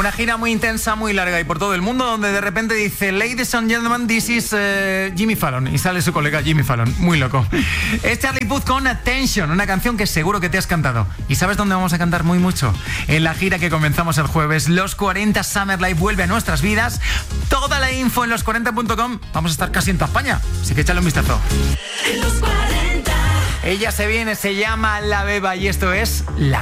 Una gira muy intensa, muy larga y por todo el mundo, donde de repente dice: Ladies and gentlemen, this is Jimmy Fallon. Y sale su colega Jimmy Fallon, muy loco. Es Charlie Puth con Attention, una canción que seguro que te has cantado. ¿Y sabes dónde vamos a cantar muy mucho? En la gira que comenzamos el jueves. Los 40 Summer Live vuelve a nuestras vidas. Toda la info en los40.com. Vamos a estar casi en toda España, así que échale un vistazo. En los 40. Ella se viene, se llama La Beba y esto es La